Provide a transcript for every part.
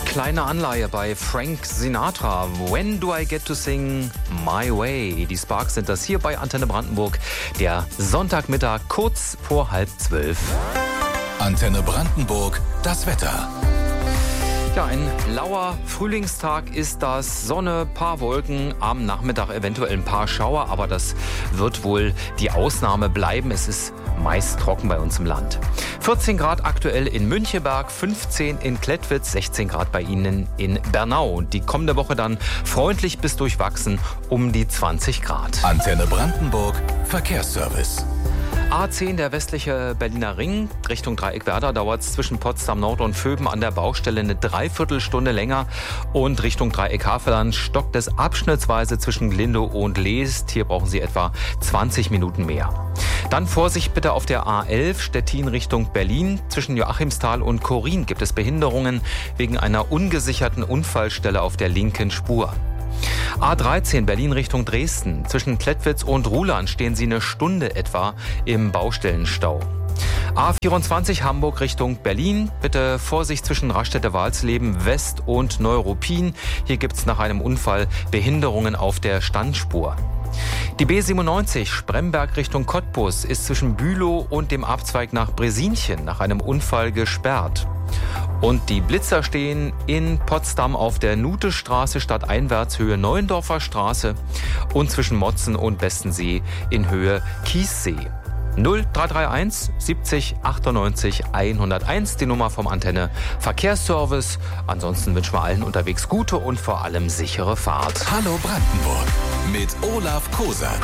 kleine Anleihe bei Frank Sinatra. When do I get to sing my way? Die Sparks sind das hier bei Antenne Brandenburg. Der Sonntagmittag kurz vor 11:30. Antenne Brandenburg, das Wetter. Ja, ein lauer Frühlingstag ist das. Sonne, paar Wolken, am Nachmittag eventuell ein paar Schauer, aber das wird wohl die Ausnahme bleiben. Es ist meist trocken bei uns im Land. 14 Grad aktuell in Müncheberg, 15 in Klettwitz, 16 Grad bei Ihnen in Bernau. Und die kommende Woche dann freundlich bis durchwachsen um die 20 Grad. Antenne Brandenburg, Verkehrsservice. A10, der westliche Berliner Ring, Richtung Dreieckwerder, dauert es zwischen Potsdam Nord und Vöben an der Baustelle eine Dreiviertelstunde länger. Und Richtung Dreieck Havelland stockt es abschnittsweise zwischen Glindow und Leest. Hier brauchen Sie etwa 20 Minuten mehr. Dann Vorsicht bitte auf der A11 Stettin Richtung Berlin. Zwischen Joachimsthal und Korin gibt es Behinderungen wegen einer ungesicherten Unfallstelle auf der linken Spur. A13 Berlin Richtung Dresden. Zwischen Klettwitz und Ruhland stehen Sie eine Stunde etwa im Baustellenstau. A24 Hamburg Richtung Berlin. Bitte Vorsicht zwischen Raststätte-Walsleben West und Neuruppin. Hier gibt es nach einem Unfall Behinderungen auf der Standspur. Die B97 Spremberg Richtung Cottbus ist zwischen Bülow und dem Abzweig nach Bresinchen nach einem Unfall gesperrt. Und die Blitzer stehen in Potsdam auf der Nutestraße stadteinwärts Höhe Neuendorfer Straße und zwischen Motzen und Bestensee in Höhe Kiessee. 0331 70 98 101, die Nummer vom Antenne Verkehrsservice. Ansonsten wünschen wir allen unterwegs gute und vor allem sichere Fahrt. Hallo Brandenburg mit Olaf Kosat.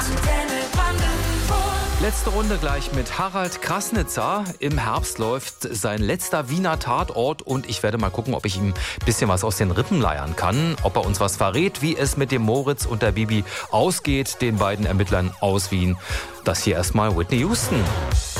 Letzte Runde gleich mit Harald Krasnitzer. Im Herbst läuft sein letzter Wiener Tatort und ich werde mal gucken, ob ich ihm ein bisschen was aus den Rippen leiern kann. Ob er uns was verrät, wie es mit dem Moritz und der Bibi ausgeht, den beiden Ermittlern aus Wien. Das hier erstmal Whitney Houston.